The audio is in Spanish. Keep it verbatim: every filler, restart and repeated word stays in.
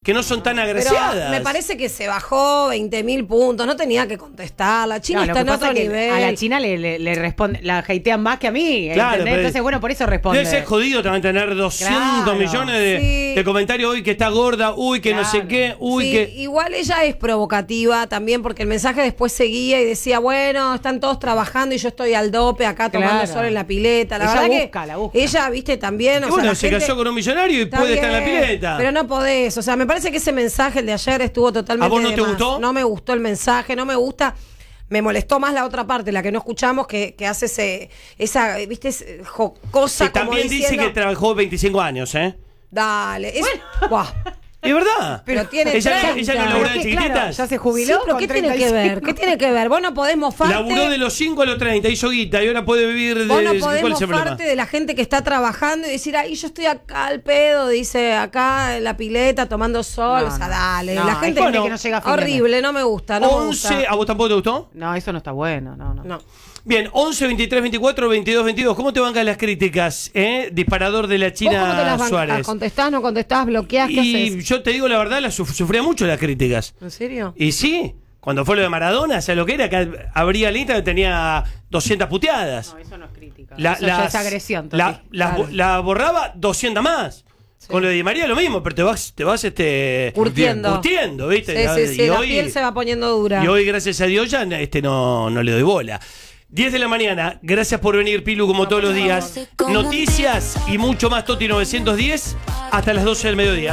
que no son tan agraciadas. Pero me parece que se bajó veinte mil puntos, no tenía que contestar. La China No, está en otro nivel. A la China le, le, le responde, la hatean más que a mí. Claro, Entonces, bueno, por eso responde. Debe ser jodido también tener doscientos Claro. millones de, Sí. de comentarios. Uy, que está gorda, uy, que Claro. no sé qué, uy, Sí, que. igual ella es provocativa también porque el mensaje después seguía y decía, bueno, están todos trabajando y yo estoy al dope acá tomando Claro. sol en la pileta. La Ella verdad busca, que la busca. ella, viste, también, o Y sea, bueno, la se gente- casó con un millonario y Está puede estar en la bien, pileta. Pero no podés, o sea, me parece que ese mensaje, el de ayer, estuvo totalmente ¿A vos no de te más. gustó? No me gustó el mensaje, no me gusta. Me molestó más la otra parte, la que no escuchamos, que, que hace ese, esa, viste, ese jocosa Que como también dice diciendo, que trabajó veinticinco años, ¿eh? dale, es, buah. ¿Es verdad? Pero tiene ella, treinta. ella no Pero labura de que, chiquititas. claro, ya se Sí, jubiló. pero con ¿qué tiene que treinta y cinco. ver? ¿Qué tiene que ver? Vos no podés mofarte. Laburó de los cinco a los treinta, hizo guita y ahora puede vivir de. Vos no ¿Cuál podés es el problema? mofarte de la gente que está trabajando y decir, ay, yo estoy acá al pedo, dice, acá en la pileta tomando sol. No, o sea, no. dale. No, la hay gente gente que no llega a fin de horrible, no me gusta, no me once, gusta. ¿a vos tampoco te gustó? No, eso no está bueno. No, no. No. Bien, once, veintitrés, veinticuatro, veintidós, veintidós. ¿Cómo te bancan las críticas? ¿Eh? Disparador de la ¿Vos cómo te China las bancás? Suárez. ¿Contestás, no contestás, bloqueás? ¿Qué Y haces? yo te digo la verdad, la suf- sufría mucho las críticas. ¿En serio? Y sí, cuando fue lo de Maradona, ¿sabes lo que era? Que abría el Instagram y tenía doscientas puteadas. No, eso no es crítica. La, eso ya las- es agresión. Toti. la, la- Claro. la borraba doscientas más. Con lo de Di María lo mismo, pero te vas, te vas este, Curtiendo. curtiendo, ¿viste? Sí, sí, sí, y, la hoy, piel se va poniendo dura. y hoy, gracias a Dios, ya este, no, no le doy bola. diez de la mañana, gracias por venir, Pilu, como todos los días. Noticias y mucho más, Toti novecientos diez, hasta las doce del mediodía.